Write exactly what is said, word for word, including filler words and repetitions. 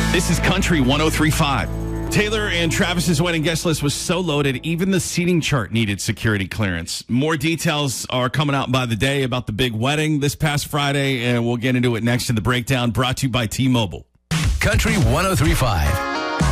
This is Country one oh three point five. Taylor and Travis's wedding guest list was so loaded, even the seating chart needed security clearance. More details are coming out by the day about the big wedding this past Friday, and we'll get into it next in the breakdown, brought to you by T-Mobile. Country one oh three point five.